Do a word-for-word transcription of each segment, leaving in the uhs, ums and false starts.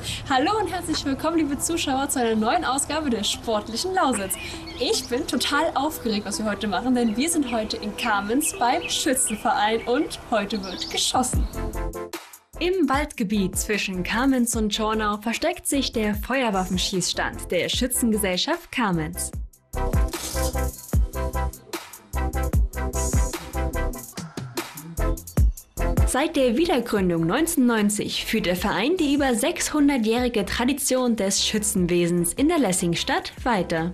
Hallo und herzlich willkommen, liebe Zuschauer, zu einer neuen Ausgabe der Sportlichen Lausitz. Ich bin total aufgeregt, was wir heute machen, denn wir sind heute in Kamenz beim Schützenverein und heute wird geschossen. Im Waldgebiet zwischen Kamenz und Schornau versteckt sich der Feuerwaffenschießstand der Schützengesellschaft Kamenz. Seit der Wiedergründung neunzehnhundertneunzig führt der Verein die über sechshundertjährige Tradition des Schützenwesens in der Lessingstadt weiter.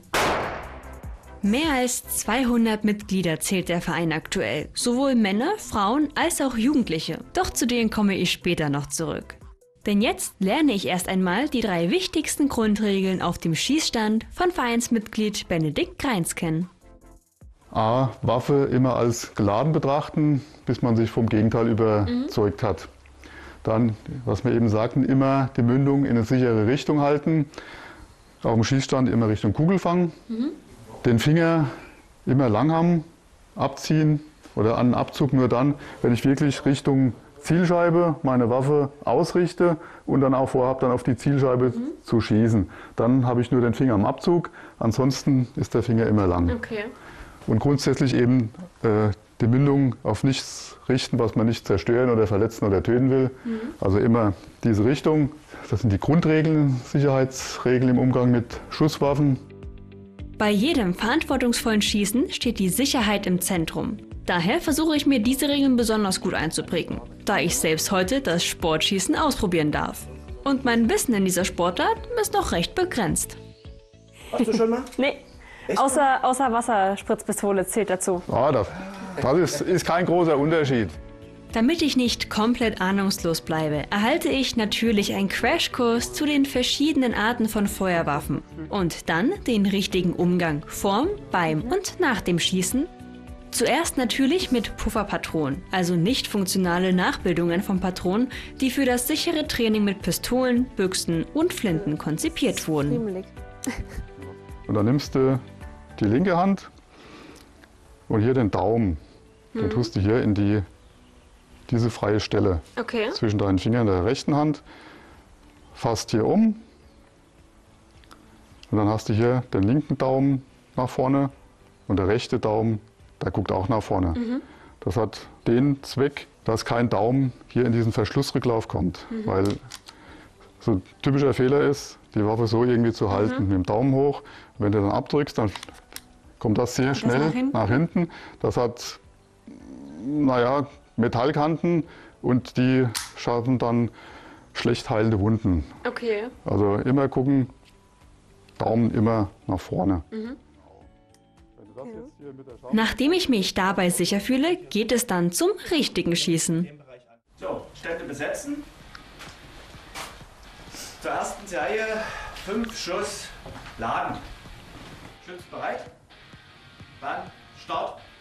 Mehr als zweihundert Mitglieder zählt der Verein aktuell, sowohl Männer, Frauen als auch Jugendliche. Doch zu denen komme ich später noch zurück. Denn jetzt lerne ich erst einmal die drei wichtigsten Grundregeln auf dem Schießstand von Vereinsmitglied Benedikt Greins kennen. A. Waffe immer als geladen betrachten, bis man sich vom Gegenteil überzeugt mhm. hat. Dann, was wir eben sagten, immer die Mündung in eine sichere Richtung halten. Auf dem Schießstand immer Richtung Kugelfang. Mhm. Den Finger immer lang haben, abziehen oder an den Abzug nur dann, wenn ich wirklich Richtung Zielscheibe meine Waffe ausrichte und dann auch vorhabe, dann auf die Zielscheibe mhm. zu schießen. Dann habe ich nur den Finger am Abzug, ansonsten ist der Finger immer lang. Okay. Und grundsätzlich eben äh, die Mündung auf nichts richten, was man nicht zerstören oder verletzen oder töten will. Mhm. Also immer diese Richtung. Das sind die Grundregeln, Sicherheitsregeln im Umgang mit Schusswaffen. Bei jedem verantwortungsvollen Schießen steht die Sicherheit im Zentrum. Daher versuche ich mir diese Regeln besonders gut einzuprägen, da ich selbst heute das Sportschießen ausprobieren darf. Und mein Wissen in dieser Sportart ist noch recht begrenzt. Hast du schon mal? Nee. Außer, außer Wasserspritzpistole zählt dazu. Ja, das, das ist, ist kein großer Unterschied. Damit ich nicht komplett ahnungslos bleibe, erhalte ich natürlich einen Crashkurs zu den verschiedenen Arten von Feuerwaffen. Und dann den richtigen Umgang vorm, beim und nach dem Schießen. Zuerst natürlich mit Pufferpatronen, also nicht funktionale Nachbildungen von Patronen, die für das sichere Training mit Pistolen, Büchsen und Flinten konzipiert wurden. Und dann nimmst du die linke Hand und hier den Daumen. Mhm. Den tust du hier in die, diese freie Stelle okay. zwischen deinen Fingern der rechten Hand. Fasst hier um. Und dann hast du hier den linken Daumen nach vorne und der rechte Daumen, der guckt auch nach vorne. Mhm. Das hat den Zweck, dass kein Daumen hier in diesen Verschlussrücklauf kommt. Mhm. Weil so ein typischer Fehler ist, die Waffe so irgendwie zu halten, mhm. mit dem Daumen hoch. Wenn du dann abdrückst, dann kommt das sehr schnell das nach, hinten? nach hinten. Das hat, naja, Metallkanten und die schaffen dann schlecht heilende Wunden. Okay. Also immer gucken, Daumen immer nach vorne. Mhm. Nachdem ich mich dabei sicher fühle, geht es dann zum richtigen Schießen. So, Stände besetzen. Zur ersten Serie fünf Schuss laden. Schütz bereit. Dann Start.